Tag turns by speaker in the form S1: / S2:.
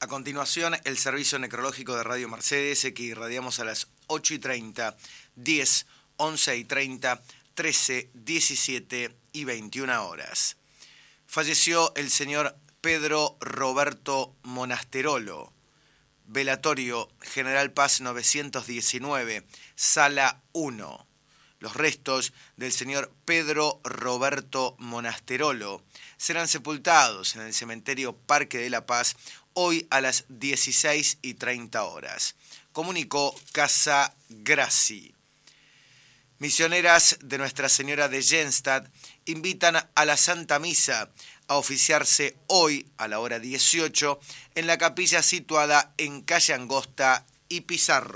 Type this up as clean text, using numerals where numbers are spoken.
S1: A continuación, el servicio necrológico de Radio Mercedes, que irradiamos a las 8:30, 10, 11:30, 13, 17 y 21 horas. Falleció el señor Pedro Roberto Monasterolo. Velatorio General Paz 919, Sala 1. Los restos del señor Pedro Roberto Monasterolo serán sepultados en el cementerio Parque de la Paz hoy a las 16:30 horas. Comunicó Casa Grassi. Misioneras de Nuestra Señora de Jenstad invitan a la Santa Misa a oficiarse hoy a la hora 18 en la capilla situada en Calle Angosta y Pizarro.